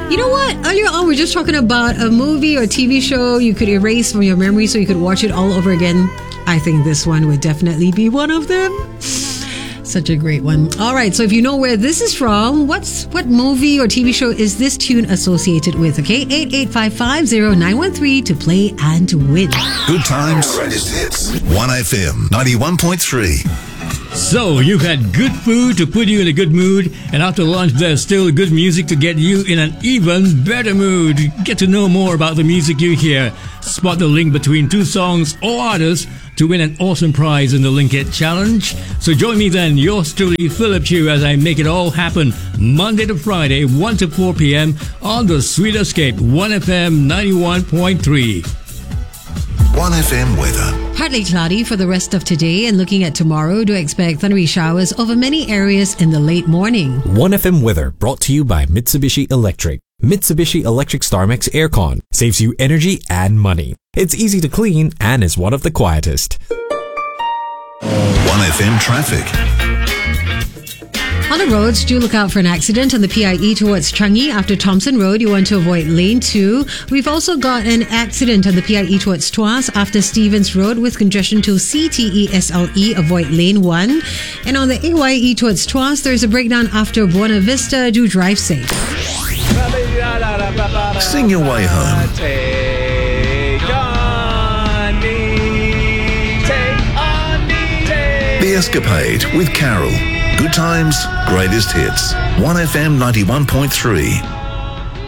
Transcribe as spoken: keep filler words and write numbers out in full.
You know what? Earlier on, we were just talking about a movie or T V show you could erase from your memory so you could watch it all over again. I think this one would definitely be one of them. Such a great one. All right, so if you know where this is from, what's what movie or T V show is this tune associated with? Okay, eight eight five five zero nine one three to play and to win. Good times, greatest hits. one F M ninety-one point three. So, you've had good food to put you in a good mood, and after lunch there's still good music to get you in an even better mood. Get to know more about the music you hear. Spot the link between two songs or artists to win an awesome prize in the Link It Challenge. So join me then, yours truly, Philip Chu, as I make it all happen Monday to Friday, one to four p.m. on the Sweet Escape, one F M ninety-one point three. one F M weather. Partly cloudy for the rest of today, and looking at tomorrow, do expect thundery showers over many areas in the late morning. one F M weather brought to you by Mitsubishi Electric. Mitsubishi Electric StarMax Aircon saves you energy and money. It's easy to clean and is one of the quietest. one F M traffic. On the roads, do look out for an accident on the P I E towards Changi after Thompson Road. You want to avoid lane two. We've also got an accident on the P I E towards Tuas after Stevens Road with congestion to C T E S L E. Avoid lane one. And on the A Y E towards Tuas, there's a breakdown after Buena Vista. Do drive safe. Sing your way home. The Escapade with Carol. Good times, greatest hits. one F M ninety-one point three.